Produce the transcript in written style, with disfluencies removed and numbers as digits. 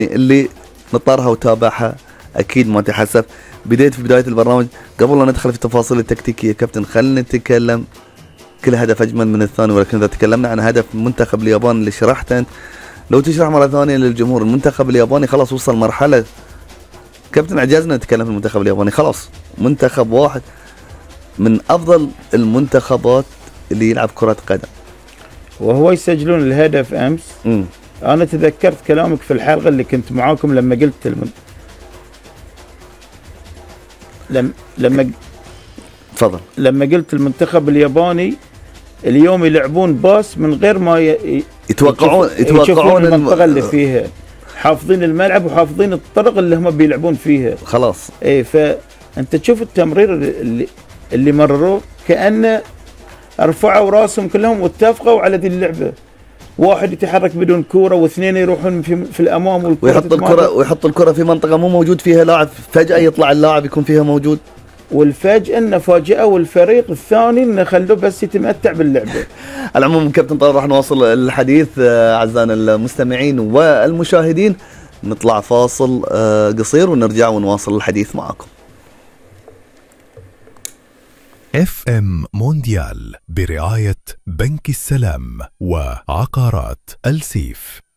اللي نطرها وتابعها اكيد ما تحسف. في بدايه البرنامج قبل لا ندخل في التفاصيل التكتيكيه كابتن خلينا نتكلم، كل هدف اجمل من الثاني، ولكن اذا تكلمنا عن هدف منتخب اليابان اللي شرحته انت، لو تشرح مره ثانيه للجمهور المنتخب الياباني خلاص وصل مرحله كابتن، عجزنا نتكلم في المنتخب الياباني، خلاص منتخب واحد من افضل المنتخبات اللي يلعب كره قدم، وهو يسجلون الهدف امس. انا تذكرت كلامك في الحلقه اللي كنت معاكم لما قلت تفضل. لما قلت المنتخب الياباني اليوم يلعبون باس من غير ما يتوقعون المنطقه اللي فيها، حافظين الملعب وحافظين الطرق اللي هم بيلعبون فيها خلاص. اي فانت تشوف التمرير اللي مرروه كأنه رفعوا راسهم كلهم واتفقوا على ذي اللعبه، واحد يتحرك بدون كوره واثنين يروحون في الامام ويحط الكره في منطقه مو موجود فيها لاعب، فجاه يطلع اللاعب يكون فيها موجود، والفاجأة انه فاجأوا الفريق الثاني انه خلوه بس يتمتع باللعبه. على العموم كابتن طارق راح نواصل الحديث اعزائنا المستمعين والمشاهدين، نطلع فاصل قصير ونرجع ونواصل الحديث معكم. FM مونديال برعاية بنك السلام وعقارات السيف.